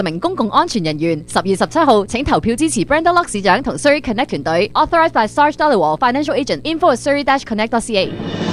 名公共安全人員。10月17號，請投票支持 Brenda Locke 市長同 Surrey Connect 團隊。Authorized by Sarge Dhaliwal Financial Agent. Info at surrey-connect.ca。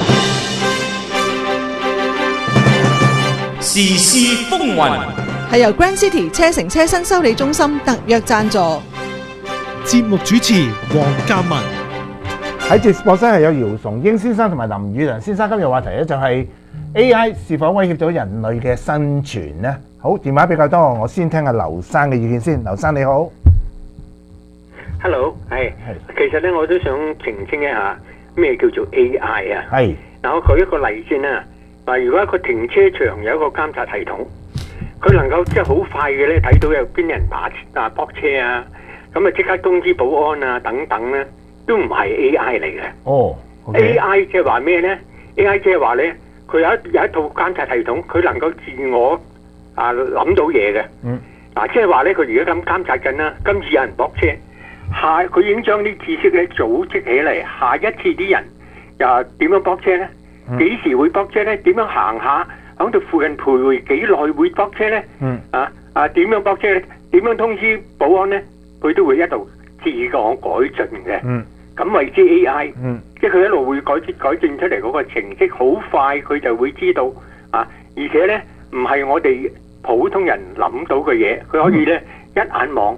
時事風雲係由 Grand City 車城車身修理中心特約贊助。 節目主持黃鑑文。 喺直播室係有姚崇英先生同埋林宇良先生。今日話題咧就係 AI 是否威脅到人類嘅生存呢？好，電話比較多，我先聽下劉生嘅意見先。劉生你好。 Hello， 其實咧我都想澄清一下咩叫做 AI 啊。 係。 嗱，我舉一個例先啦。嗱，如果一個停車場有一個監察系統，佢能夠即係好快嘅咧睇到有邊人泊車啊，咁啊即刻通知保安啊等等咧，都唔係 AI 嚟嘅。 哦。 AI 即係話咩咧 ？AI 即係話咧，佢有一套監察系統，佢能夠自我諗到嘢嘅。嗱，即係話咧，佢而家咁監察緊啦，今次有人泊車，佢已經將啲知識咧組織起嚟，下一次啲人又點樣泊車咧？幾時會泊車咧？點樣行下喺度附近徘徊幾耐會泊車咧？點樣泊車咧？點樣通知保安咧？佢都會一路自我改進嘅。咁為之 AI，即係佢一路會改進出嚟嗰個程式，好快佢就會知道而且咧唔係我哋普通人諗到嘅嘢，佢可以咧一眼望。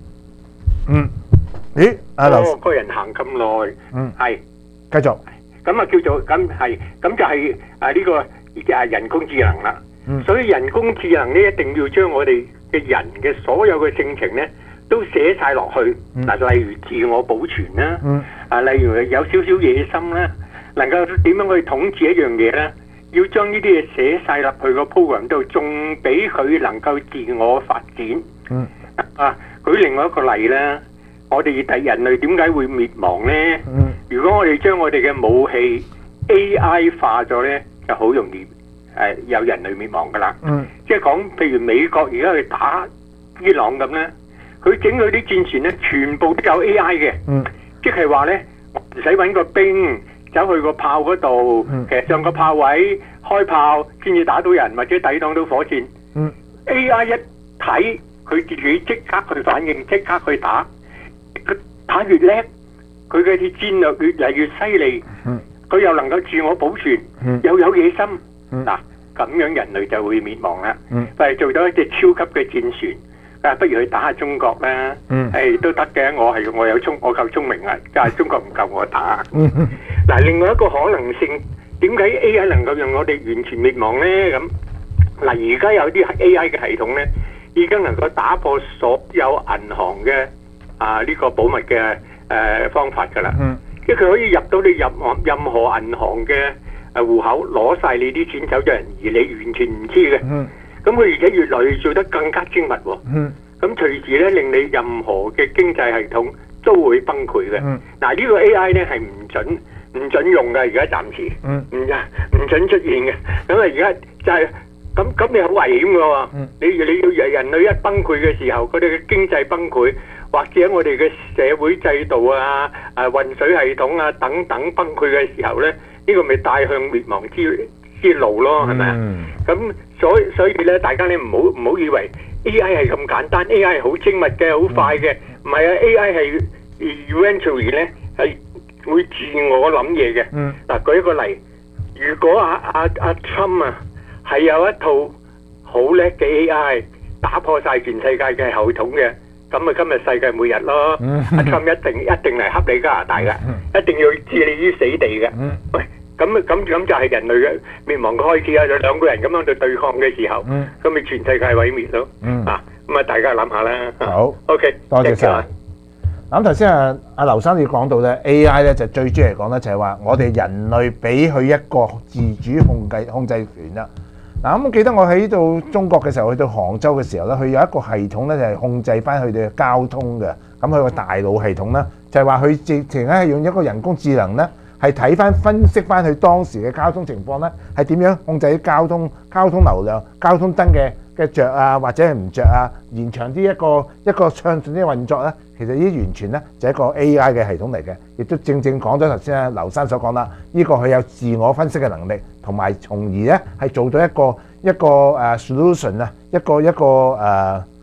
咦？劉個人行咁耐，係繼續。 咁叫做咁就係呢個人工智能啦。所以人工智能咧一定要將我哋嘅人嘅所有嘅性情咧都寫晒落去。例如自我保存啦，例如有少少野心啦，能夠點樣去統治一樣嘢咧？要將呢啲嘢寫晒入去個 program 度，仲俾佢能夠自我發展。舉另外一個例啦，我哋人類點解會滅亡咧？如果我哋將我哋嘅武器 AI 化咗咧，就好容易有人類滅亡噶啦。即係講，譬如美國而家去打伊朗咁咧，佢整佢啲戰船咧，全部都有 AI 嘅。即係話咧，唔使揾個兵走去個炮嗰度，其實上個炮位開炮先至打到人，或者抵擋到火箭。AI 一睇，佢自己即刻去反應，即刻去打。佢打越叻，佢嘅啲戰略越嚟越犀利。佢又能夠自我保存，又有野心。嗱，咁樣人類就會滅亡啦。係做咗一隻超級嘅戰船，不如去打下中國啦。都得嘅，我夠聰明啊，但係中國唔夠我打。嗱，另外一個可能性，點解 AI 能夠讓我哋完全滅亡咧？咁嗱，而家有啲 AI 嘅系統咧，已經能夠打破所有銀行嘅呢個保密嘅方法㗎啦。即係佢可以入到你任何銀行嘅戶口，攞晒你啲錢走咗人，而你完全唔知嘅。咁佢而且越來越做得更加精密喎。咁隨時咧令你任何嘅經濟系統都會崩潰嘅。嗱，呢個 AI 咧係唔準用嘅，而家暫時唔準出現嘅。咁而家就係咁你好危險嘅喎。你要人類一崩潰嘅時候，佢哋嘅經濟崩潰，或者我哋嘅社會制度運水系統等等崩潰嘅時候咧，呢個咪帶向滅亡之路咯，係咪啊？咁所以咧，大家咧唔好以為 AI 係咁簡單 ，AI 係好精密嘅，好快嘅，唔係啊 ，AI 係 eventually 咧係會自我諗嘢嘅。嗱，舉一個例，如果阿 Trump 係有一套好叻嘅 AI 打破晒全世界嘅系統嘅，咁今日世界末日咯。阿 Trump 一定嚟恰你加拿大㗎，一定要置你於死地嘅。喂！咁就係人類嘅滅亡嘅開始啊！就兩個人咁樣去對抗嘅時候，咁咪全世界毀滅咯。咁大家諗下啦。 好 ，OK， 多謝晒。咁頭先阿劉生你講到咧 ，AI 咧就最主要嚟講咧就係話我哋人類俾佢一個自主控制權啦。咁我記得我喺到中國嘅時候，去到杭州嘅時候咧，佢有一個系統咧就係控制翻佢哋嘅交通嘅。咁佢個大腦系統咧就係話佢直情咧係用一個人工智能咧。係睇翻分析翻佢當時嘅交通情況咧，係點樣控制啲交通流量、交通燈嘅着或者係唔着延長啲一個暢順啲運作咧，其實呢啲完全咧就係一個 AI 嘅系統嚟嘅，亦都正講咗頭先劉生所講啦，呢個佢有自我分析嘅能力，同埋從而咧係做到一個solution一個